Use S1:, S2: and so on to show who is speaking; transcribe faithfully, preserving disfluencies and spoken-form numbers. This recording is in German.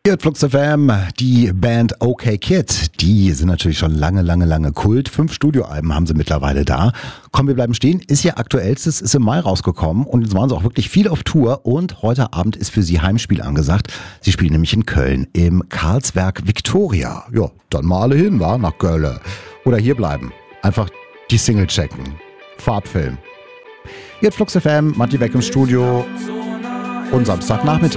S1: Ihr hört Flux F M, die Band OK Kid, die sind natürlich schon lange, lange, lange Kult. Fünf Studioalben haben sie mittlerweile da. Komm, wir bleiben stehen, ist ihr aktuellstes, ist im Mai rausgekommen und jetzt waren sie auch wirklich viel auf Tour und heute Abend ist für sie Heimspiel angesagt. Sie spielen nämlich in Köln im Carlsberg Victoria. Ja, dann mal alle hin, wa, nach Köln. Oder hier bleiben, einfach die Single checken. Farbfilm. Ihr hört Flux F M, Matti weg im Studio und Samstagnachmittag.